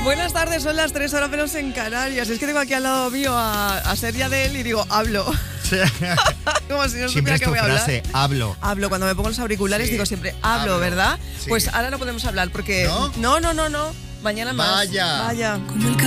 Buenas tardes, son las 3 horas menos en Canarias. Es que tengo aquí al lado mío a Seria de él y digo, hablo. Como si no Siempre supiera es que tu voy a hablar. frase, hablo. Hablo, cuando me pongo los auriculares digo siempre, hablo, ¿verdad? Sí. Pues ahora no podemos hablar porque... ¿No? No. Mañana más. Vaya. Vaya.